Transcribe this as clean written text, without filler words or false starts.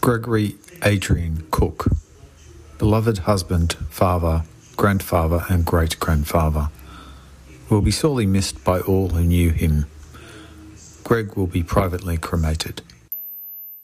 Gregory Adrian Cook, beloved husband, father, grandfather and great-grandfather, will be sorely missed by all who knew him. Greg will be privately cremated.